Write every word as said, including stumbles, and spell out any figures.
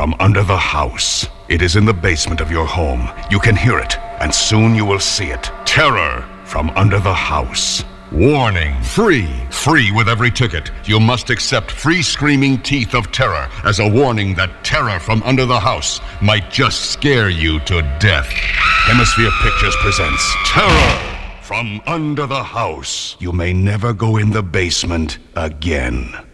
from under the house. It is in the basement of your home. You can hear it, and soon you will see it. Terror from under the house. Warning. Free. Free with every ticket. You must accept free screaming teeth of terror as a warning that terror from under the house might just scare you to death. Hemisphere Pictures presents Terror from Under the House. You may never go in the basement again.